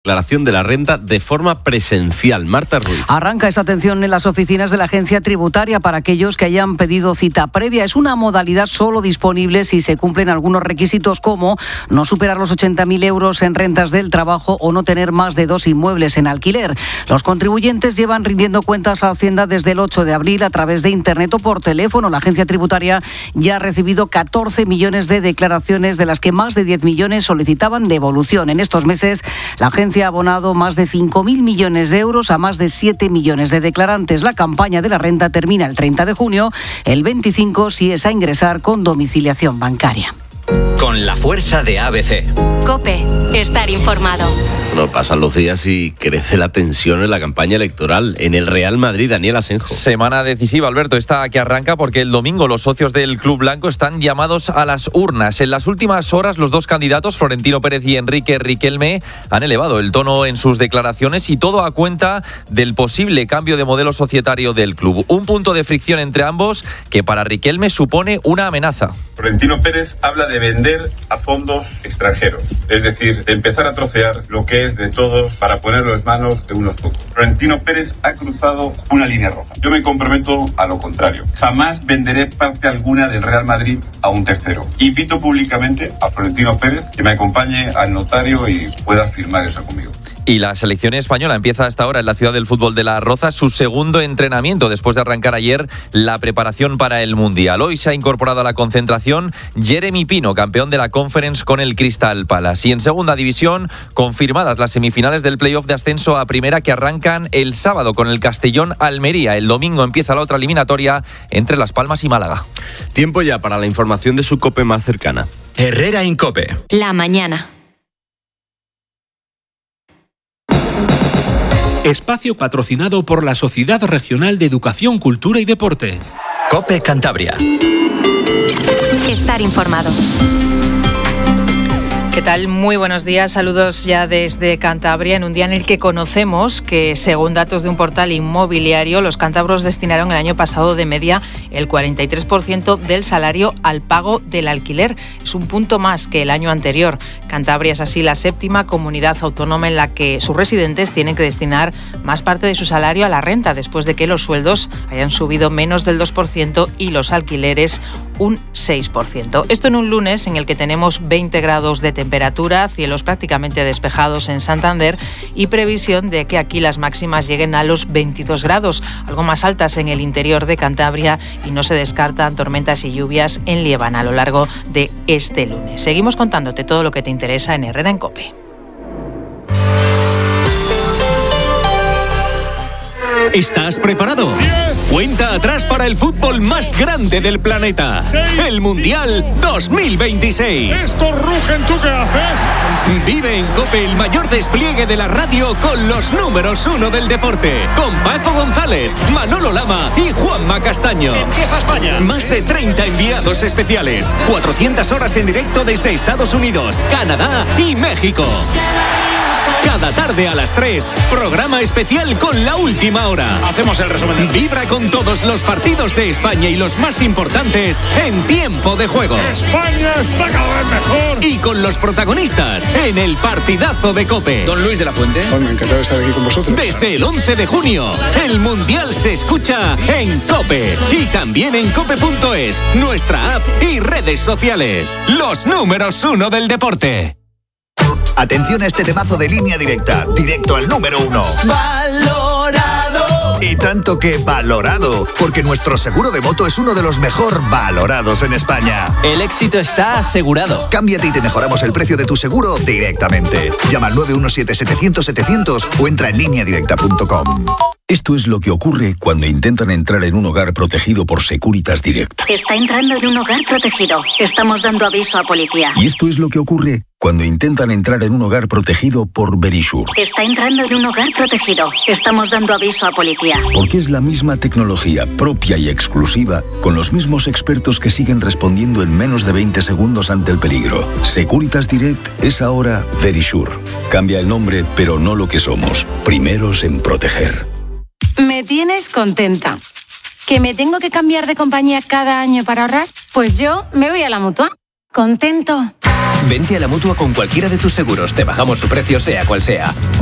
declaración de la renta de forma presencial. Marta Ruiz. Arranca esa atención en las oficinas de la Agencia Tributaria para aquellos que hayan pedido cita previa. Es una modalidad solo disponible si se cumplen algunos requisitos como no superar los 80.000 euros en rentas del trabajo o no tener más de 2 inmuebles en alquiler. Los contribuyentes llevan rindiendo cuentas a Hacienda desde el 8 de abril a través de Internet o por teléfono. La Agencia Tributaria ya ha recibido 14 millones de declaraciones, de las que más de 10 millones solicitaban devolución. En estos meses, la agencia ha abonado más de 5.000 millones de euros a más de 7 millones de declarantes. La campaña de la renta termina el 30 de junio. El 25 sí es a ingresar con domiciliación bancaria. Con la fuerza de ABC. COPE. Estar informado. Bueno, pasan los días y crece la tensión en la campaña electoral. En el Real Madrid, Daniel Asenjo. Semana decisiva, Alberto, esta que arranca porque el domingo los socios del Club Blanco están llamados a las urnas. En las últimas horas, los dos candidatos, Florentino Pérez y Enrique Riquelme, han elevado el tono en sus declaraciones y todo a cuenta del posible cambio de modelo societario del club. Un punto de fricción entre ambos que para Riquelme supone una amenaza. Florentino Pérez habla de vender a fondos extranjeros, es decir, de empezar a trocear lo que es de todos para ponerlo en manos de unos pocos. Florentino Pérez ha cruzado una línea roja. Yo me comprometo a lo contrario. Jamás venderé parte alguna del Real Madrid a un tercero. Invito públicamente a Florentino Pérez que me acompañe al notario y pueda firmar eso conmigo. Y la selección española empieza hasta ahora en la ciudad del fútbol de Las Rozas su segundo entrenamiento después de arrancar ayer la preparación para el Mundial. Hoy se ha incorporado a la concentración Jeremy Pino, campeón de la Conference con el Crystal Palace. Y en segunda división, confirmadas las semifinales del playoff de ascenso a primera que arrancan el sábado con el Castellón Almería. El domingo empieza la otra eliminatoria entre Las Palmas y Málaga. Tiempo ya para la información de su COPE más cercana. Herrera en COPE. La mañana. Espacio patrocinado por la Sociedad Regional de Educación, Cultura y Deporte. COPE Cantabria. Estar informado. ¿Qué tal? Muy buenos días. Saludos ya desde Cantabria, en un día en el que conocemos que, según datos de un portal inmobiliario, los cántabros destinaron el año pasado de media el 43% del salario al pago del alquiler. Es un punto más que el año anterior. Cantabria es así la séptima comunidad autónoma en la que sus residentes tienen que destinar más parte de su salario a la renta, después de que los sueldos hayan subido menos del 2% y los alquileres un 6%. Esto en un lunes en el que tenemos 20 grados de temperatura, cielos prácticamente despejados en Santander y previsión de que aquí las máximas lleguen a los 22 grados, algo más altas en el interior de Cantabria, y no se descartan tormentas y lluvias en Liébana a lo largo de este lunes. Seguimos contándote todo lo que te interesa en Herrera en COPE. ¿Estás preparado? 10. Cuenta atrás para el fútbol más grande del planeta. 6. El Mundial 2026. Estos rugen, ¿tú qué haces? Vive en COPE el mayor despliegue de la radio con los números 1 del deporte. Con Paco González, Manolo Lama y Juanma Castaño. Empieza España. Más de 30 enviados especiales. 400 horas en directo desde Estados Unidos, Canadá y México. Cada tarde a las 3, programa especial con La Última Hora. Hacemos el resumen. Vibra con todos los partidos de España y los más importantes en tiempo de juego. España está cada vez mejor. Y con los protagonistas en el partidazo de COPE. Don Luis de la Fuente. Bueno, encantado de estar aquí con vosotros. Desde el 11 de junio, el Mundial se escucha en COPE. Y también en cope.es, nuestra app y redes sociales. Los números 1 del deporte. Atención a este temazo de Línea Directa, directo al número 1. ¡Valorado! Y tanto que valorado, porque nuestro seguro de moto es uno de los mejor valorados en España. El éxito está asegurado. Cámbiate y te mejoramos el precio de tu seguro directamente. Llama al 917-700-700 o entra en lineadirecta.com. Esto es lo que ocurre cuando intentan entrar en un hogar protegido por Securitas Direct. Está entrando en un hogar protegido. Estamos dando aviso a policía. Y esto es lo que ocurre cuando intentan entrar en un hogar protegido por Verisure. Está entrando en un hogar protegido. Estamos dando aviso a policía. Porque es la misma tecnología propia y exclusiva, con los mismos expertos que siguen respondiendo en menos de 20 segundos ante el peligro. Securitas Direct es ahora Verisure. Cambia el nombre, pero no lo que somos. Primeros en proteger. Me tienes contenta. ¿Que me tengo que cambiar de compañía cada año para ahorrar? Pues yo me voy a la Mutua. ¿Contento? Vente a la Mutua con cualquiera de tus seguros. Te bajamos su precio sea cual sea.